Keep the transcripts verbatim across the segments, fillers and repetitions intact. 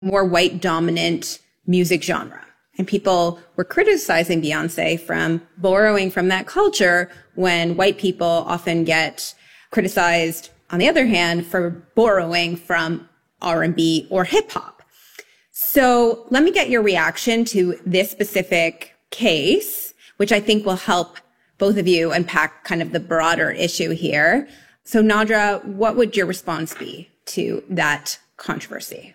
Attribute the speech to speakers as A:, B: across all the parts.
A: more white dominant music genre. And people were criticizing Beyonce from borrowing from that culture when white people often get criticized, on the other hand, for borrowing from R and B or hip hop. So let me get your reaction to this specific case, which I think will help both of you unpack kind of the broader issue here. So Nadra, what would your response be to that controversy?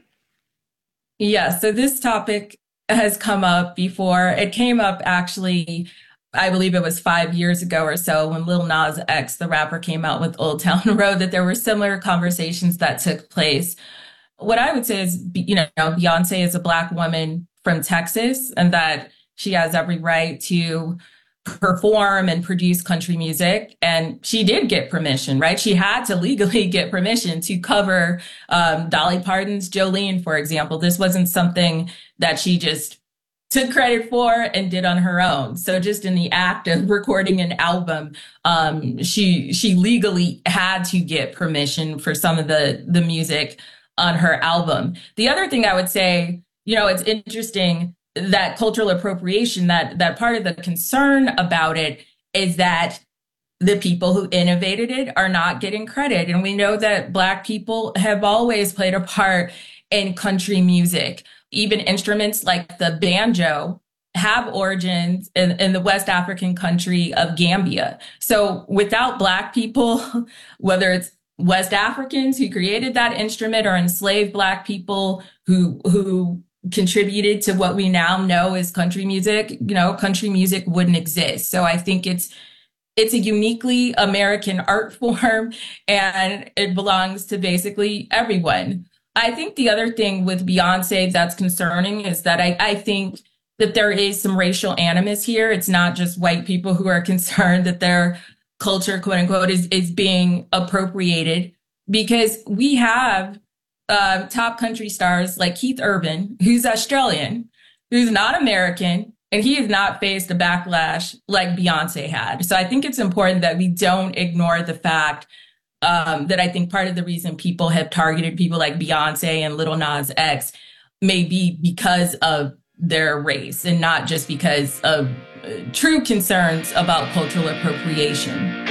B: Yeah, so this topic has come up before. It came up actually, I believe it was five years ago or so when Lil Nas X, the rapper, came out with Old Town Road, that there were similar conversations that took place. What I would say is, you know, Beyonce is a Black woman from Texas and that she has every right to perform and produce country music. And she did get permission, right? She had to legally get permission to cover um, Dolly Parton's Jolene, for example. This wasn't something that she just took credit for and did on her own. So just in the act of recording an album, um, she she legally had to get permission for some of the, the music on her album. The other thing I would say, you know, it's interesting that cultural appropriation, that that part of the concern about it is that the people who innovated it are not getting credit. And we know that Black people have always played a part in country music. Even instruments like the banjo have origins in, in the West African country of Gambia. So without Black people, whether it's West Africans who created that instrument or enslaved Black people who who contributed to what we now know as country music, you know, country music wouldn't exist. So I think it's it's a uniquely American art form and it belongs to basically everyone. I think the other thing with Beyonce that's concerning is that I, I think that there is some racial animus here. It's not just white people who are concerned that their culture, quote unquote, is, is being appropriated, because we have Uh, top country stars like Keith Urban, who's Australian, who's not American, and he has not faced a backlash like Beyonce had. So I think it's important that we don't ignore the fact um, that I think part of the reason people have targeted people like Beyonce and Lil Nas X may be because of their race and not just because of uh, true concerns about cultural appropriation.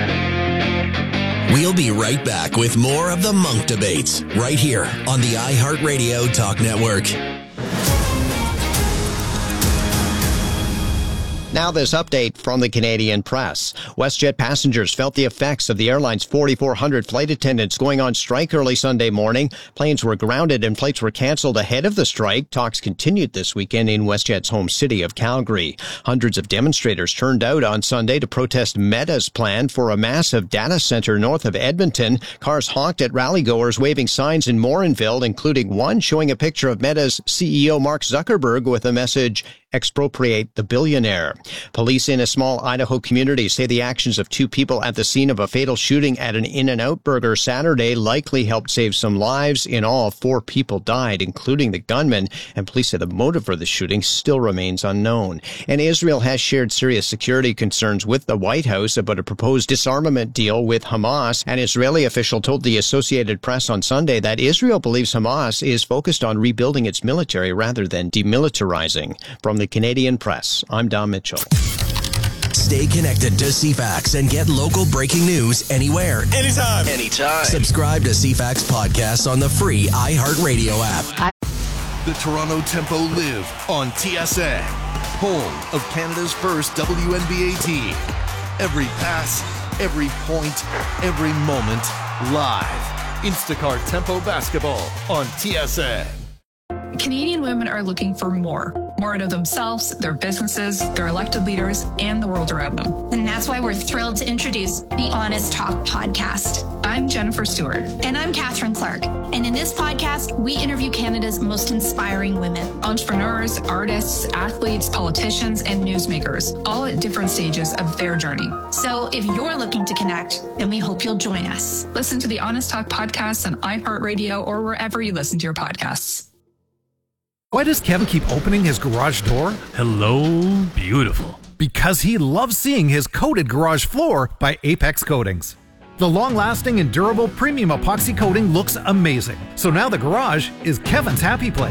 C: We'll be right back with more of the Monk Debates right here on the iHeartRadio Talk Network.
D: Now this update from the Canadian press. WestJet passengers felt the effects of the airline's forty-four hundred flight attendants going on strike early Sunday morning. Planes were grounded and flights were canceled ahead of the strike. Talks continued this weekend in WestJet's home city of Calgary. Hundreds of demonstrators turned out on Sunday to protest Meta's plan for a massive data center north of Edmonton. Cars honked at rallygoers waving signs in Morinville, including one showing a picture of Meta's C E O Mark Zuckerberg with a message, "Expropriate the billionaire." Police in a small Idaho community say the actions of two people at the scene of a fatal shooting at an In-N-Out Burger Saturday likely helped save some lives. In all, four people died, including the gunman, and police say the motive for the shooting still remains unknown. And Israel has shared serious security concerns with the White House about a proposed disarmament deal with Hamas. An Israeli official told the Associated Press on Sunday that Israel believes Hamas is focused on rebuilding its military rather than demilitarizing. From the Canadian press, I'm Don Mitchell.
C: Stay connected to C FAX and get local breaking news anywhere,
E: anytime, anytime.
C: Subscribe to C FAX podcasts on the free iHeartRadio app.
E: The Toronto Tempo live on T S N, home of Canada's first W N B A team. Every pass, every point, every moment, live. Instacart Tempo basketball on T S N.
F: Canadian women are looking for more. More out of themselves, their businesses, their elected leaders, and the world around them.
G: And that's why we're thrilled to introduce the Honest Talk podcast.
F: I'm Jennifer Stewart.
G: And I'm Catherine Clark. And in this podcast, we interview Canada's most inspiring women.
F: Entrepreneurs, artists, athletes, politicians, and newsmakers, all at different stages of their journey.
G: So if you're looking to connect, then we hope you'll join us.
F: Listen to the Honest Talk podcast on iHeartRadio or wherever you listen to your podcasts.
H: Why does Kevin keep opening his garage door?
I: Hello, beautiful.
H: Because he loves seeing his coated garage floor by Apex Coatings. The long-lasting and durable premium epoxy coating looks amazing. So now the garage is Kevin's happy place.